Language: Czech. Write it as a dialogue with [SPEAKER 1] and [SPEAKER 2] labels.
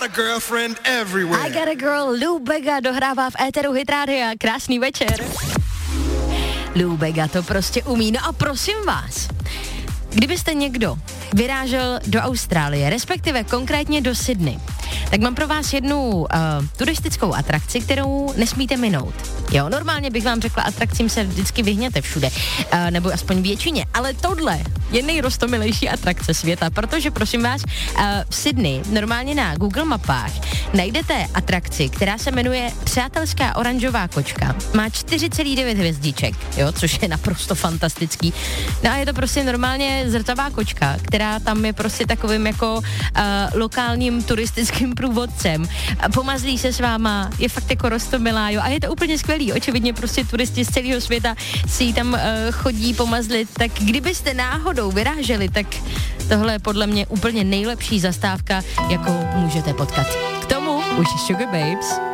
[SPEAKER 1] I got a girl, Lou Bega dohrává v éteru Hit Rádia. Krásný večer. Lou Bega to prostě umí. No a prosím vás, kdybyste někdo vyrážel do Austrálie, respektive konkrétně do Sydney, tak mám pro vás jednu turistickou atrakci, kterou nesmíte minout. Jo, normálně bych vám řekla, atrakcím se vždycky vyhněte všude, nebo aspoň většině, ale tohle je nejrostomilejší atrakce světa, protože prosím vás, v Sydney normálně na Google mapách najdete atrakci, která se jmenuje Přátelská oranžová kočka. Má 4,9 hvězdiček, jo, což je naprosto fantastický. No a je to prostě normálně zrcavá kočka, která tam je prostě takovým jako lokálním turistickým průvodcem. Pomazlí se s váma, je fakt jako roztomilá, jo, a je to úplně skvělý. Očividně prostě turisti z celého světa si ji tam chodí pomazlit, tak kdybyste náhodou vyráželi, tak tohle je podle mě úplně nejlepší zastávka, jakou můžete potkat. K tomu už Sugar Babes.